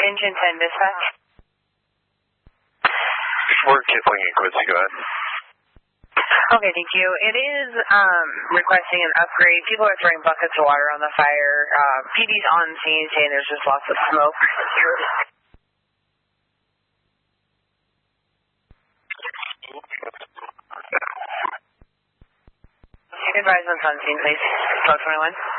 Engine 10 dispatch. Fort Kipling and Quincy, go ahead. Okay, thank you. It is requesting an upgrade. People are throwing buckets of water on the fire. PD's on scene saying there's just lots of smoke. Advise on scene, please. 1221.